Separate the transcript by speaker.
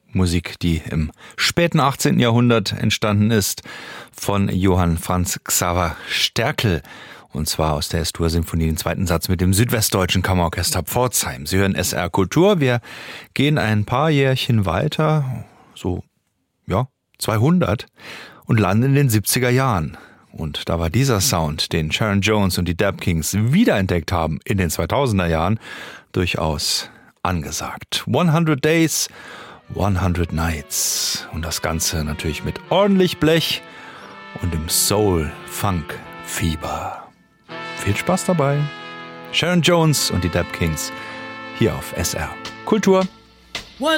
Speaker 1: Musik, die im späten 18. Jahrhundert entstanden ist, von Johann Franz Xaver Sterkel. Und zwar aus der S-Dur-Symphonie, den zweiten Satz mit dem Südwestdeutschen Kammerorchester Pforzheim. Sie hören SR Kultur. Wir gehen ein paar Jährchen weiter, 200, und landen in den 70er Jahren. Und da war dieser Sound, den Sharon Jones und die Dap Kings wiederentdeckt haben in den 2000er Jahren, durchaus angesagt. 100 Days, 100 Nights. Und das Ganze natürlich mit ordentlich Blech und dem Soul-Funk-Fieber. Viel Spaß dabei. Sharon Jones und die Dap Kings hier auf SR Kultur.